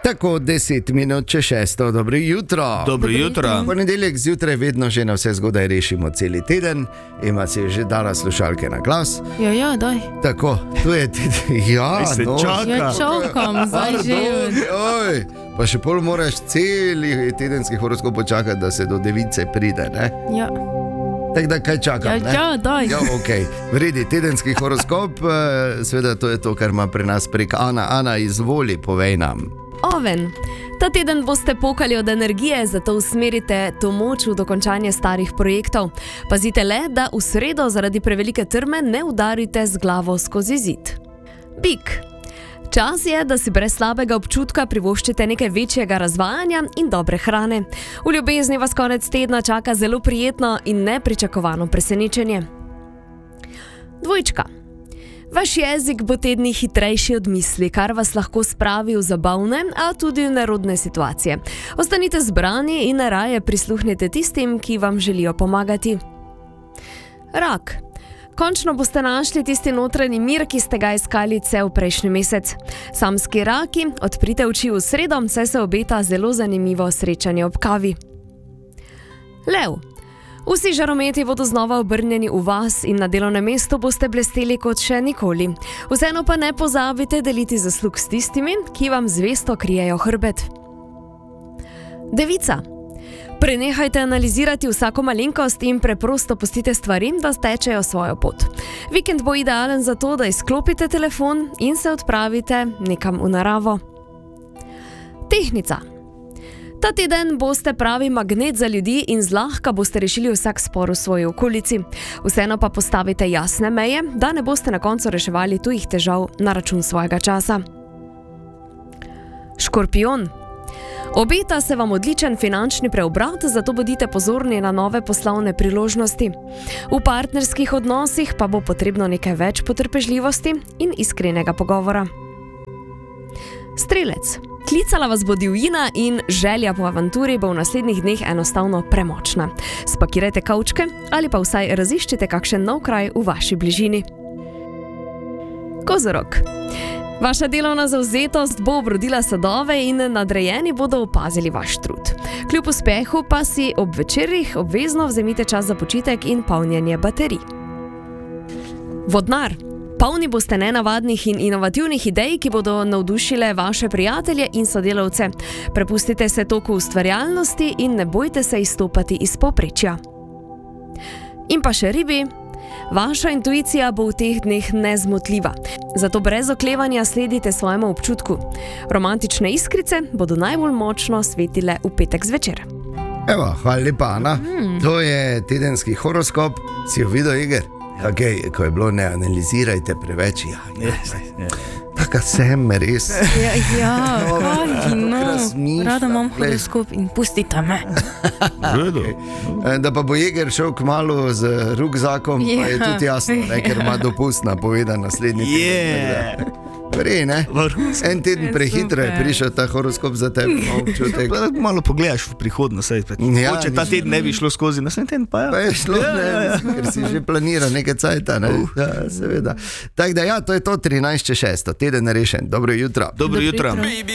Tako 10 minut čez 6, dobro jutro. Dobro jutro. Ponedeljek zjutraj vedno že na vse zgodaj rešimo celi teden. Ima si že dala slušalke na glas. Ja, daj. Tako, tu je tudi. Ja, no. Ja, čovkam, zdaj že. Oj, pa še pol moraš celi tedenski horoskop počakati, da se do device pride, ne? Ja. Tako da kaj čakam, ne? Ja, daj. Ja, ok. Vredi, tedenski horoskop, seveda to je to, kar ima pri nas prek Ana. Ana, izvoli, povej nam. Oven. Ta teden boste pokali od energije, zato usmerite to moč v dokončanje starih projektov. Pazite le, da v sredo zaradi prevelike trme ne udarite z glavo skozi zid. Bik. Čas je, da si brez slabega občutka privoščite nekaj večjega razvajanja in dobre hrane. V ljubezni vas konec tedna čaka zelo prijetno in nepričakovano presenečenje. Dvojčka. Vaš jezik bo tedni hitrejši od misli, kar vas lahko spravi v zabavne, a tudi v nerodne situacije. Ostanite zbrani in raje prisluhnite tistim, ki vam želijo pomagati. Rak. Končno boste našli tisti notranji mir, ki ste ga iskali cel prejšnji mesec. Samski raki, odprite oči v sredo, saj se obeta zelo zanimivo srečanje ob kavi. Lev. Vsi žarometi bodo znova obrnjeni v vas in na delovnem mestu boste blesteli kot še nikoli. Vseeno pa ne pozabite deliti zaslug s tistimi, ki vam zvesto krijejo hrbet. Devica. Prenehajte analizirati vsako malenkost in preprosto pustite stvari, da stečejo svojo pot. Vikend bo idealen za to, da izklopite telefon in se odpravite nekam v naravo. Tehnica. Ta teden boste pravi magnet za ljudi in zlahka boste rešili vsak spor v svoji okolici. Vseeno pa postavite jasne meje, da ne boste na koncu reševali tujih težav na račun svojega časa. Škorpijon. Obeta se vam odličen finančni preobrat, zato bodite pozorni na nove poslovne priložnosti. V partnerskih odnosih pa bo potrebno nekaj več potrpežljivosti in iskrenega pogovora. Strelec. Klicala vas bo divjina in želja po avanturi bo v naslednjih dneh enostavno premočna. Spakirajte kavčke ali pa vsaj raziščite kakšen nov kraj v vaši bližini. Kozorog. Vaša delovna zavzetost bo obrodila sadove in nadrejeni bodo opazili vaš trud. Kljub uspehu pa si ob večerih obvezno vzemite čas za počitek in polnjenje baterij. Vodnar. Polni boste nenavadnih in inovativnih idej, ki bodo navdušile vaše prijatelje in sodelavce. Prepustite se toku ustvarjalnosti in ne bojte se izstopati iz povprečja. In pa še ribi. Vaša intuicija bo v teh dneh nezmotljiva, zato brez oklevanja sledite svojemu občutku. Romantične iskrice bodo najbolj močno svetile v petek zvečer. Evo, hvala lepa, Ana. To je tedenski horoskop. Si jo videl, Iger? Okay, ko je bilo, ne analizirajte preveč. Taka sem, res. Rada imam horoskop in pustite me. Da pa bo Jeger šel kmalu z rukzakom, pa je tudi jasno, ker ima dopust napovedan naslednji teden. Vrej, ne? En teden prehitro je prišel ta horoskop za tebe. Malo pogledaš v prihodnost. Če ta teden ne bi šlo skozi, naslednji teden pa ja. Pa je šlo, ker si že planiral nekaj cajta. Ja, seveda. Tako da ja, to je to 13.6. Teden rešen. Dobro jutro. Dobro jutro.